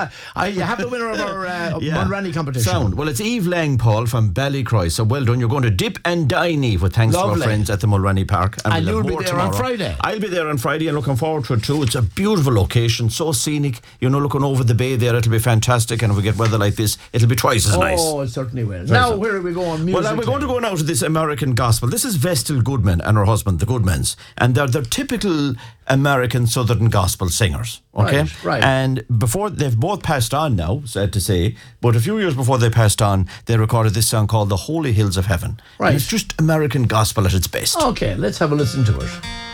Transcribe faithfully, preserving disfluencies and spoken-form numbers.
I have the winner of our uh, Yeah. Mulranny competition. Sound. Well, it's Eve Lang, Paul, from Ballycroy. So well done. You're going to dip and dine, Eve, with thanks to Lovely. our friends at the Mulranny Park. And we'll you'll have be more there on tomorrow. Friday. I'll be there on Friday and looking forward to it too. It's a beautiful location, so scenic. You know, looking over the bay there, it'll be fantastic. And if we get weather like this, it'll be twice as nice. Oh, it certainly will. Now, so. where are we going musically? Well, uh, we're going to go now to this American gospel. This is Vestal Goodman and her husband, the Goodmans. And they're, they're typical American Southern gospel singers. Okay? Right, right. And before, they've both passed on now, sad to say, but a few years before they passed on, they recorded this song called The Holy Hills of Heaven. Right. And it's just American gospel at its best. Okay, let's have a listen to it.